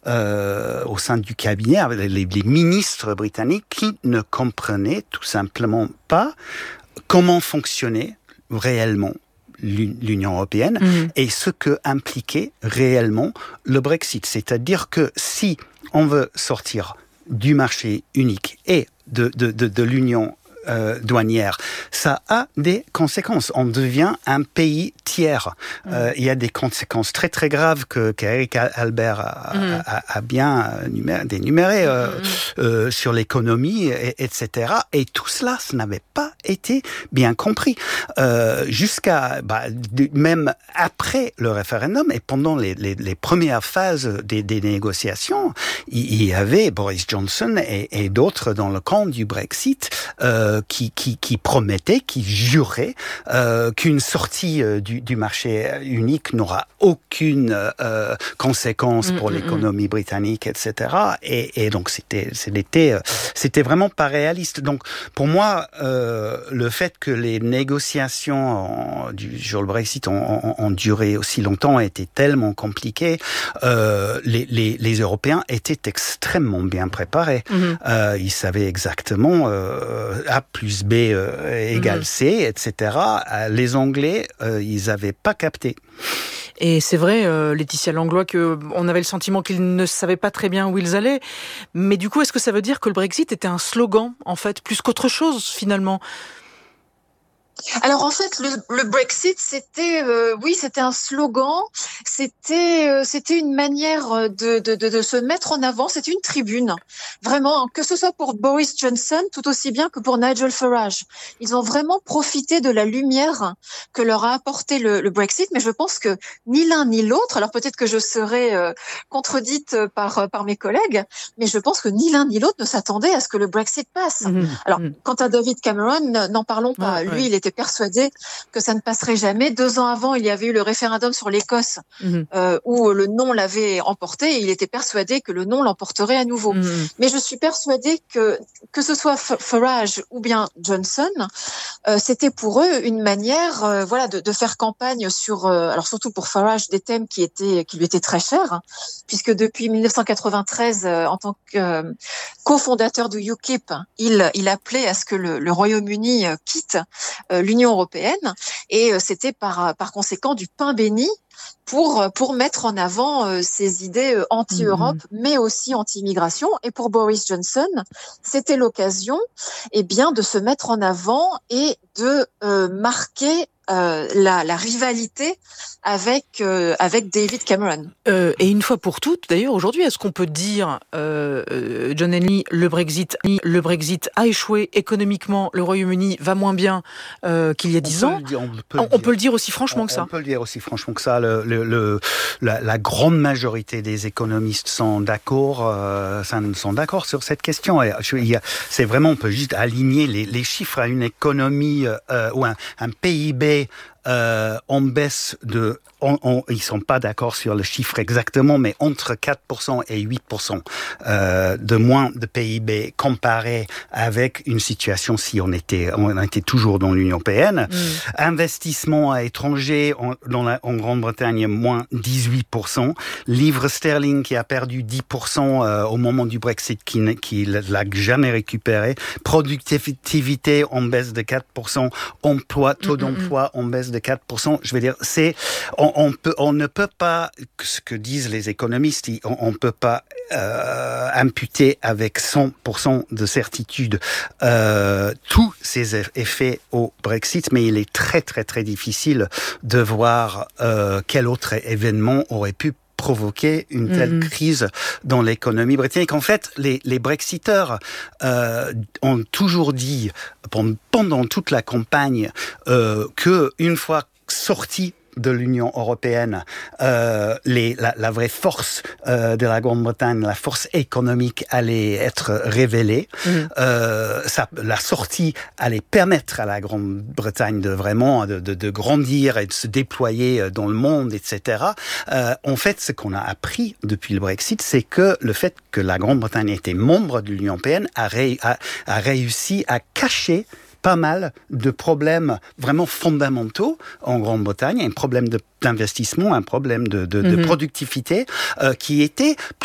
au sein du cabinet, avec les ministres britanniques qui ne comprenaient tout simplement pas comment fonctionnait réellement l'Union européenne et ce que impliquait réellement le Brexit. C'est-à-dire que si on veut sortir du marché unique et de l'Union douanière, ça a des conséquences. On devient un pays tiers. Il y a des conséquences très très graves qu'Eric Albert a bien dénumérées sur l'économie, etc. Et tout cela, ça n'avait pas été bien compris. Même après le référendum et pendant les premières phases des négociations, il y avait Boris Johnson et d'autres dans le camp du Brexit qui promettaient, qui juraient qu'une sortie du marché unique n'aura aucune conséquence pour l'économie britannique, etc. Et donc c'était vraiment pas réaliste. Donc pour moi, le fait que les négociations sur le Brexit ont duré aussi longtemps, étaient tellement compliquées, les Européens étaient extrêmement bien préparés. Ils savaient exactement A plus B égale C, etc. Les Anglais, ils n'avaient pas capté. Et c'est vrai, Laetitia Langlois, qu'on avait le sentiment qu'ils ne savaient pas très bien où ils allaient. Mais du coup, est-ce que ça veut dire que le Brexit était un slogan, en fait, plus qu'autre chose, finalement ? Alors en fait, le Brexit, c'était un slogan, c'était une manière de se mettre en avant, c'était une tribune, vraiment, que ce soit pour Boris Johnson tout aussi bien que pour Nigel Farage. Ils ont vraiment profité de la lumière que leur a apporté le Brexit, mais je pense que ni l'un ni l'autre, alors peut-être que je serai contredite par mes collègues, mais je pense que ni l'un ni l'autre ne s'attendait à ce que le Brexit passe. Alors quant à David Cameron, n'en parlons pas. Lui, il était persuadé que ça ne passerait jamais. 2 ans avant, il y avait eu le référendum sur l'Écosse où le non l'avait emporté et il était persuadé que le non l'emporterait à nouveau. Mais je suis persuadée que ce soit Farage ou bien Johnson, c'était pour eux une manière de faire campagne sur alors surtout pour Farage des thèmes qui lui étaient très chers, hein, puisque depuis 1993 en tant que cofondateur du UKIP, il appelait à ce que le Royaume-Uni quitte l'Union européenne et c'était par conséquent du pain béni pour mettre en avant ses idées anti-Europe, mais aussi anti-immigration. Et pour Boris Johnson, c'était l'occasion, de se mettre en avant et de marquer la rivalité avec David Cameron. Et une fois pour toutes, d'ailleurs, aujourd'hui, est-ce qu'on peut dire, John Henley, le Brexit a échoué économiquement, le Royaume-Uni va moins bien qu'il y a 10 ans. On peut le dire aussi franchement que ça. On peut le dire aussi franchement que ça. La grande majorité des économistes sont d'accord sur cette question. C'est vraiment, on peut juste aligner les chiffres à une économie ou un PIB en baisse ils sont pas d'accord sur le chiffre exactement, mais entre 4% et 8% de moins de PIB comparé avec une situation si on était toujours dans l'Union européenne. Investissement à étranger en Grande-Bretagne, moins 18%. Livre sterling qui a perdu 10% au moment du Brexit, qui l'a jamais récupéré. Productivité en baisse de 4%. Taux d'emploi en baisse de 4%. Je veux dire, on ne peut pas, ce que disent les économistes, on ne peut pas imputer avec 100% de certitude tous ces effets au Brexit, mais il est très très très difficile de voir quel autre événement aurait pu provoquer une telle crise dans l'économie britannique. En fait, les Brexiteurs ont toujours dit pendant toute la campagne que une fois sortis de l'Union européenne, la vraie force de la Grande-Bretagne, la force économique allait être révélée. La sortie allait permettre à la Grande-Bretagne de grandir et de se déployer dans le monde, etc. En fait, ce qu'on a appris depuis le Brexit, c'est que le fait que la Grande-Bretagne était membre de l'Union européenne a réussi à cacher pas mal de problèmes vraiment fondamentaux en Grande-Bretagne, un problème d'investissement, un problème de productivité qui était